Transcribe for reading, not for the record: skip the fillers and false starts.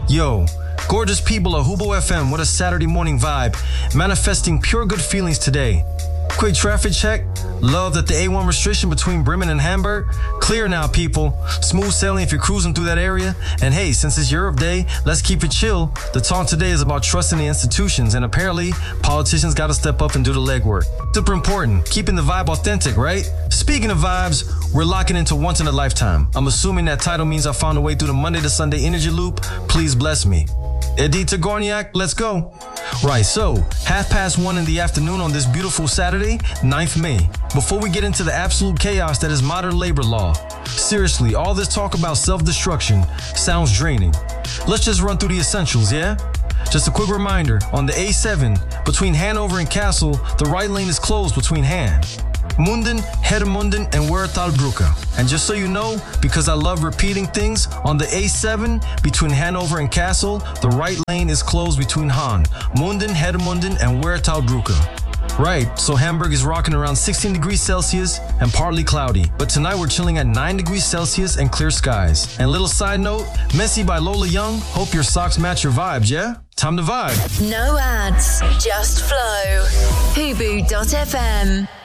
Yo, gorgeous people of Hubo FM, what a Saturday morning vibe, manifesting pure good feelings today. Quick traffic check. Love that the A1 restriction between Bremen and Hamburg. Clear now, people. Smooth sailing if you're cruising through that area. And hey, since it's Europe Day, let's keep it chill. The talk today is about trusting the institutions, and apparently, politicians gotta step up and do the legwork. Super important, keeping the vibe authentic, right? Speaking of vibes, we're locking into once in a lifetime. I'm assuming that title means I found a way through the Monday to Sunday energy loop. Please bless me. Edith Gorniak, let's go. Right, so 1:30 in the afternoon on this beautiful Saturday, 9th May. Before we get into the absolute chaos that is modern labor law, seriously, all this talk about self-destruction sounds draining. Let's just run through the essentials, yeah? Just a quick reminder, on the A7 between Hanover and Kassel, the right lane is closed between Munden, Hermunden, and Werthalbrücke. And just so you know, because I love repeating things, on the A7 between Hanover and Kassel, the right lane is closed between Munden, Hermunden, and Werthalbrücke. Right, so Hamburg is rocking around 16 degrees Celsius and partly cloudy. But tonight we're chilling at 9 degrees Celsius and clear skies. And little side note, Messy by Lola Young, hope your socks match your vibes, yeah? Time to vibe. No ads, just flow. Hubu.fm.